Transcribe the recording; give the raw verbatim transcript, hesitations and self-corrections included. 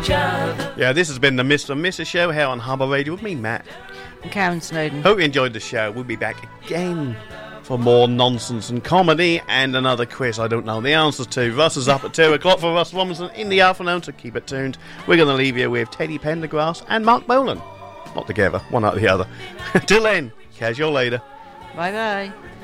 each other. Yeah, this has been the Mister and Missus Show here on Harbour Radio with me, Matt. And Karen Snowden. Hope you enjoyed the show. We'll be back again for more nonsense and comedy and another quiz I don't know the answers to. Russ is up at two o'clock for Russ Robinson in the afternoon, so keep it tuned. We're going to leave you with Teddy Pendergrass and Mark Bolan. Not together, one out of the other. Till then, catch you later. Bye bye.